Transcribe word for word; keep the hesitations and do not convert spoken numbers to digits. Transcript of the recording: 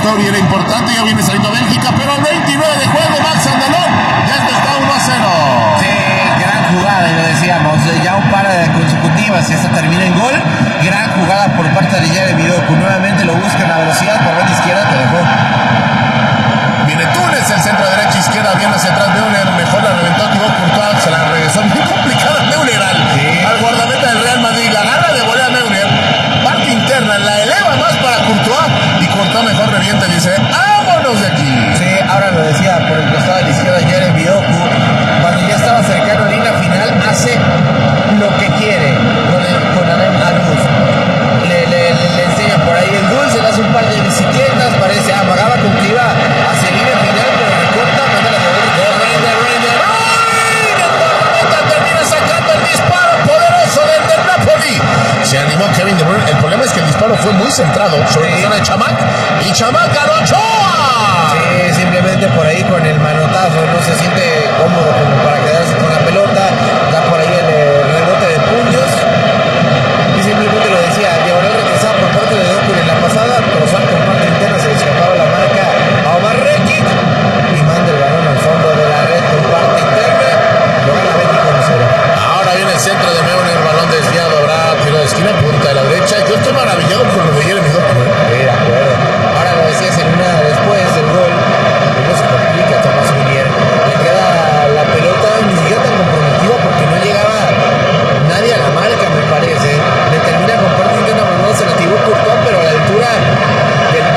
victoria era importante, ya viene saliendo Bélgica, pero al veintinueve de juego, Max Andalón, ya está uno a cero. Sí, gran jugada, y lo decíamos, ya un par de consecutivas y esta termina en gol. Gran jugada por parte de Jeremy Doku, nuevamente lo busca en la velocidad por banda izquierda, te dejó. Viene Túnez, el centro derecha izquierda, viene hacia atrás Neuner, mejor la reventó Thibaut Courtois, se la regresó bien complicada Neuner al, sí. al guardameta del Real Madrid, la gana de volver a Neuner, parte interna, la eleva más para Courtois y Courtois mejor revienta y dice, ¡vámonos de aquí! Sí, ahora lo decía por el costado de la izquierda Jeremy Doku, cuando ya estaba cercano a la línea final, hace lo que quiere con, el, con Adem Alus. Le, le, le, le enseña por ahí el gol, se le hace un par de bicicletas, parece, amagaba con que iba hacia la línea final, pero recorta, manda la de Reiner, Reiner, Reiner, termina sacando el disparo poderoso del del Napoli. Se animó Kevin De Bruyne, el problema es que el disparo fue muy centrado sobre sí. la zona de Chamac, y Chamac a Ochoa. Sí, simplemente por ahí con el manotazo, no se siente cómodo como para quedarse con la pelota, da por ahí el eh, rebote de puños, y simplemente lo decía, diagonal retrasada por parte de Doku en la pasada, cruzar con parte interna, se le escapaba la marca a Omar Rekic, y manda el balón al fondo de la red con parte interna, lo gana Bélgica uno cero. Ahora viene el centro de Neuner, balón desviado, habrá tiro de esquina, punta de la derecha, y yo estoy maravillado